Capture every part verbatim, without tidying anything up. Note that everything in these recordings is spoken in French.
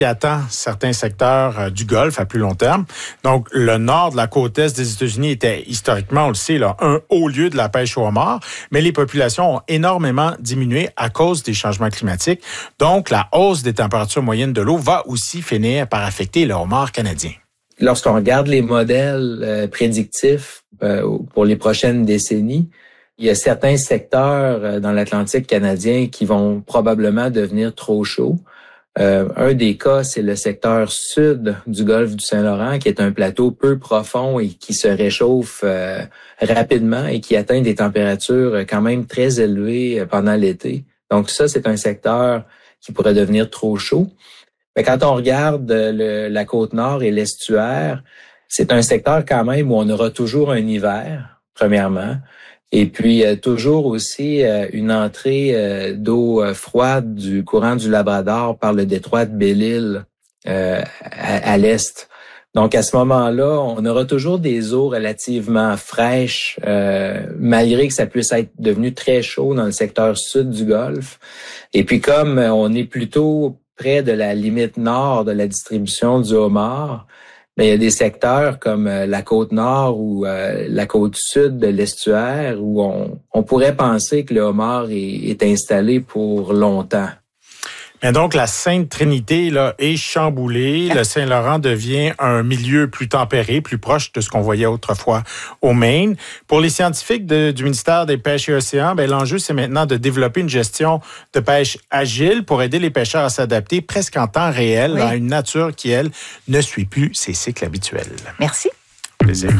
qui attend certains secteurs euh, du Golfe à plus long terme. Donc, le nord de la côte est des États-Unis était historiquement, on le sait, là, un haut lieu de la pêche au homard, mais les populations ont énormément diminué à cause des changements climatiques. Donc, la hausse des températures moyennes de l'eau va aussi finir par affecter le homard canadien. Lorsqu'on regarde les modèles euh, prédictifs euh, pour les prochaines décennies, il y a certains secteurs euh, dans l'Atlantique canadien qui vont probablement devenir trop chauds. Euh, un des cas, c'est le secteur sud du golfe du Saint-Laurent, qui est un plateau peu profond et qui se réchauffe euh, rapidement et qui atteint des températures quand même très élevées pendant l'été. Donc ça, c'est un secteur qui pourrait devenir trop chaud. Mais quand on regarde le, la côte nord et l'estuaire, c'est un secteur quand même où on aura toujours un hiver, premièrement. Et puis, euh, toujours aussi euh, une entrée euh, d'eau euh, froide du courant du Labrador par le détroit de Belle-Île euh, à, à l'est. Donc, à ce moment-là, on aura toujours des eaux relativement fraîches, euh, malgré que ça puisse être devenu très chaud dans le secteur sud du Golfe. Et puis, comme on est plutôt près de la limite nord de la distribution du homard, mais il y a des secteurs comme la côte nord ou euh, la côte sud de l'estuaire où on, on pourrait penser que le homard est, est installé pour longtemps. Mais donc, la Sainte Trinité là, est chamboulée. Le Saint-Laurent devient un milieu plus tempéré, plus proche de ce qu'on voyait autrefois au Maine. Pour les scientifiques de, du ministère des Pêches et Océans, ben, l'enjeu, c'est maintenant de développer une gestion de pêche agile pour aider les pêcheurs à s'adapter presque en temps réel oui. à une nature qui, elle, ne suit plus ses cycles habituels. Merci. Plaisir.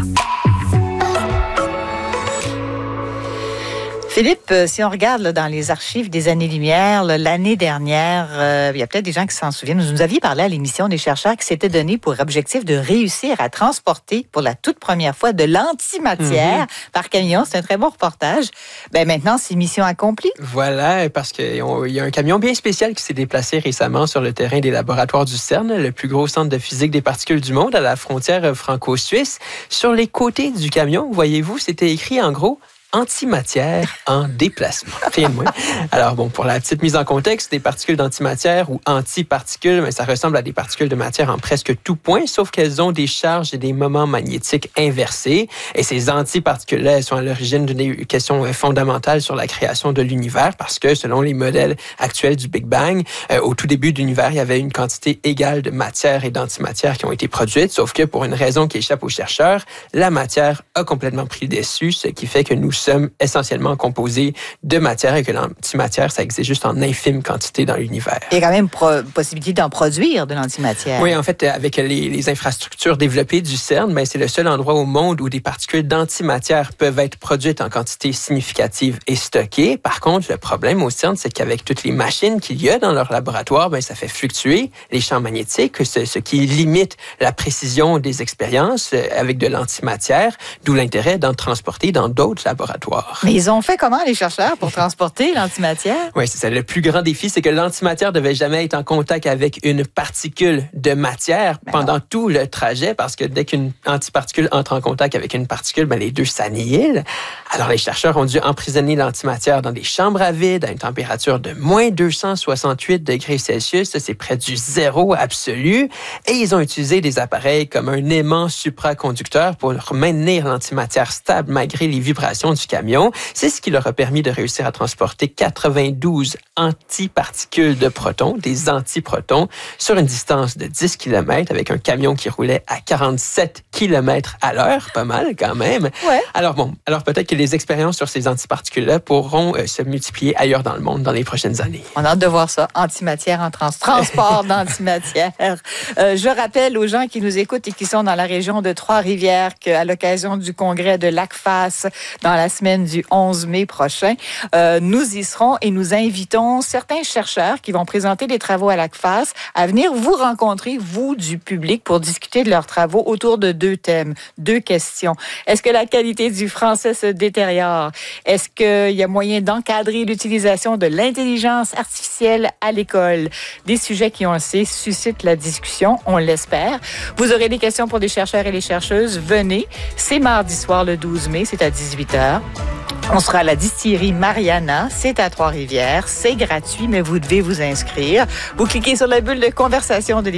Philippe, si on regarde là, dans les archives des années-lumière, là, l'année dernière, euh, il y a peut-être des gens qui s'en souviennent. Vous nous aviez parlé à l'émission des chercheurs qui s'étaient donné pour objectif de réussir à transporter pour la toute première fois de l'antimatière mm-hmm. par camion. C'est un très bon reportage. Ben maintenant, c'est mission accomplie. Voilà, parce qu'il y a un camion bien spécial qui s'est déplacé récemment sur le terrain des laboratoires du CERN, le plus gros centre de physique des particules du monde, à la frontière franco-suisse. Sur les côtés du camion, voyez-vous, c'était écrit en gros antimatière en déplacement. Rien de moins. Alors bon, pour la petite mise en contexte, des particules d'antimatière ou antiparticules, mais ça ressemble à des particules de matière en presque tout point, sauf qu'elles ont des charges et des moments magnétiques inversés. Et ces antiparticules-là, elles sont à l'origine d'une question fondamentale sur la création de l'univers, parce que selon les modèles actuels du Big Bang, euh, au tout début de l'univers, il y avait une quantité égale de matière et d'antimatière qui ont été produites, sauf que pour une raison qui échappe aux chercheurs, la matière a complètement pris le dessus, ce qui fait que nous sommes essentiellement composés de matière et que l'antimatière, ça existe juste en infime quantité dans l'univers. Il y a quand même pro- possibilité d'en produire de l'antimatière. Oui, en fait, avec les, les infrastructures développées du CERN, ben, c'est le seul endroit au monde où des particules d'antimatière peuvent être produites en quantité significative et stockées. Par contre, le problème au CERN, c'est qu'avec toutes les machines qu'il y a dans leur laboratoire, ben, ça fait fluctuer les champs magnétiques, ce, ce qui limite la précision des expériences avec de l'antimatière, d'où l'intérêt d'en transporter dans d'autres laboratoires. Mais ils ont fait comment, les chercheurs, pour transporter l'antimatière? Oui, c'est ça. Le plus grand défi, c'est que l'antimatière ne devait jamais être en contact avec une particule de matière ben pendant non. tout le trajet, parce que dès qu'une antiparticule entre en contact avec une particule, ben les deux s'annihilent. Alors, les chercheurs ont dû emprisonner l'antimatière dans des chambres à vide à une température de moins deux cent soixante-huit degrés Celsius. Ça, c'est près du zéro absolu. Et ils ont utilisé des appareils comme un aimant supraconducteur pour maintenir l'antimatière stable malgré les vibrations du camion. C'est ce qui leur a permis de réussir à transporter quatre-vingt-douze antiparticules de protons, des antiprotons, sur une distance de dix kilomètres avec un camion qui roulait à quarante-sept kilomètres à l'heure. Pas mal quand même. Ouais. Alors bon, alors peut-être que les expériences sur ces antiparticules-là pourront euh, se multiplier ailleurs dans le monde dans les prochaines années. On a hâte de voir ça. Antimatière en trans- transport d'antimatière. Euh, je rappelle aux gens qui nous écoutent et qui sont dans la région de Trois-Rivières qu'à l'occasion du congrès de l'ACFAS dans la semaine du onze mai prochain, euh, nous y serons et nous invitons certains chercheurs qui vont présenter des travaux à l'ACFAS à venir vous rencontrer, vous du public, pour discuter de leurs travaux autour de deux thèmes, deux questions. Est-ce que la qualité du français se détériore? Est-ce qu'il y a moyen d'encadrer l'utilisation de l'intelligence artificielle à l'école? Des sujets qui, on le sait, suscitent la discussion, on l'espère. Vous aurez des questions pour les chercheurs et les chercheuses. Venez, c'est mardi soir le douze mai, c'est à dix-huit heures. On sera à la distillerie Mariana, c'est à Trois-Rivières, c'est gratuit, mais vous devez vous inscrire. Vous cliquez sur la bulle de conversation de l'émission.